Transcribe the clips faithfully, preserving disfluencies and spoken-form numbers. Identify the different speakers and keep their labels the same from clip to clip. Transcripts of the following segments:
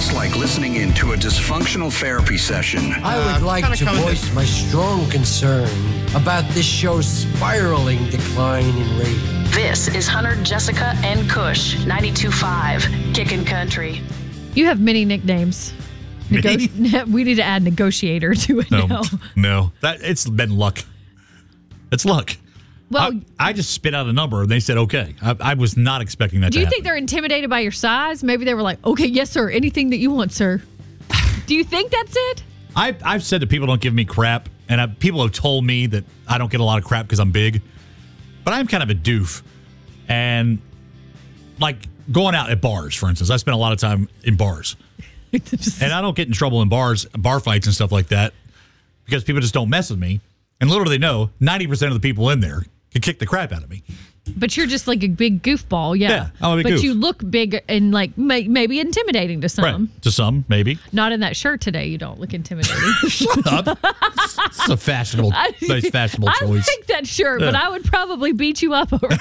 Speaker 1: It's like listening into a dysfunctional therapy session.
Speaker 2: I would
Speaker 3: Uh,
Speaker 2: like
Speaker 3: kinda
Speaker 2: to
Speaker 3: coming to-
Speaker 2: voice my strong concern about this show's spiraling decline in ratings.
Speaker 4: This is Hunter, Jessica, and Kush, ninety-two point five, Kickin' Country.
Speaker 5: You have many nicknames. Nego- we need to add negotiator to it
Speaker 6: No,
Speaker 5: now.
Speaker 6: no, that it's been luck. It's luck.
Speaker 5: Well,
Speaker 6: I, I just spit out a number and they said okay. I, I was not expecting that.
Speaker 5: do
Speaker 6: to
Speaker 5: you
Speaker 6: happen.
Speaker 5: think they're intimidated by your size? Maybe they were like, okay, yes, sir. Anything that you want, sir. Do you think that's it?
Speaker 6: I, I've said that people don't give me crap, and I, people have told me that I don't get a lot of crap because I'm big, but I'm kind of a doof. And like going out at bars, for instance, I spend a lot of time in bars, and I don't get in trouble in bars, bar fights and stuff like that because people just don't mess with me. And little do they know, ninety percent of the people in there can kick the crap out of me.
Speaker 5: But you're just like a big goofball, yeah.
Speaker 6: Yeah, I'm a big
Speaker 5: but
Speaker 6: goof.
Speaker 5: you look big and like may- maybe intimidating to some.
Speaker 6: Right. To some, maybe.
Speaker 5: Not in that shirt today. You don't look intimidating.
Speaker 6: Shut up. It's a fashionable,
Speaker 5: I,
Speaker 6: nice fashionable
Speaker 5: I
Speaker 6: choice.
Speaker 5: like that shirt, but
Speaker 6: Yeah.
Speaker 5: I would probably beat you up around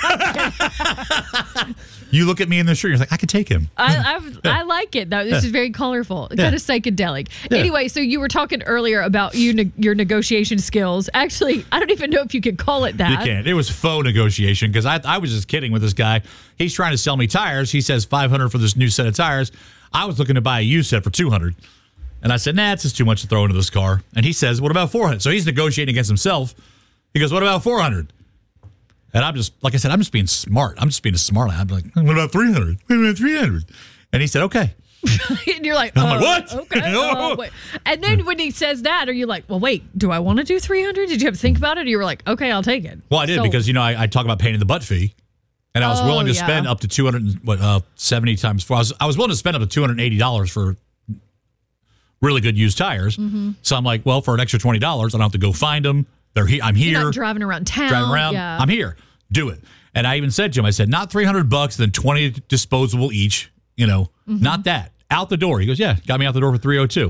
Speaker 5: it.
Speaker 6: You look at me in the shirt, you're like, I could take him.
Speaker 5: I, I've, I like it though. This is very colorful,
Speaker 6: Yeah.
Speaker 5: kind of psychedelic.
Speaker 6: Yeah.
Speaker 5: Anyway, so you were talking earlier about you ne- your negotiation skills. Actually, I don't even know if you could call it that.
Speaker 6: You can't. It was faux negotiation because I, I was just kidding with this guy. He's trying to sell me tires. He says five hundred dollars for this new set of tires. I was looking to buy a used set for two hundred dollars. And I said, nah, it's just too much to throw into this car. And he says, what about four hundred dollars? So he's negotiating against himself. He goes, what about four hundred dollars? And I'm just, like I said, I'm just being smart. I'm just being a smart. I'm like, what about three hundred dollars? What about three hundred dollars? And he said, okay.
Speaker 5: And you're like,
Speaker 6: I'm
Speaker 5: oh,
Speaker 6: like, what?
Speaker 5: Okay. uh, wait. And then when he says that, are you like, well, wait, do I want to do three hundred? Did you have to think about it? Or you were like, okay, I'll take it.
Speaker 6: Well, I did
Speaker 5: So-
Speaker 6: because, you know, I, I talk about paying the butt fee. And I was
Speaker 5: Oh,
Speaker 6: willing to
Speaker 5: yeah.
Speaker 6: spend up to two hundred seventy times four. I was, I was willing to spend up to two hundred eighty dollars for really good used tires.
Speaker 5: Mm-hmm.
Speaker 6: So I'm like, well, for an extra twenty dollars, I don't have to go find them. They're here. I'm
Speaker 5: You're
Speaker 6: here.
Speaker 5: not driving around town.
Speaker 6: Driving around.
Speaker 5: Yeah.
Speaker 6: I'm here. Do it. And I even said to him, I said, not three hundred bucks, then twenty disposable each. You know,
Speaker 5: Mm-hmm.
Speaker 6: not that. Out the door. He goes, yeah, got me out the door for three oh two.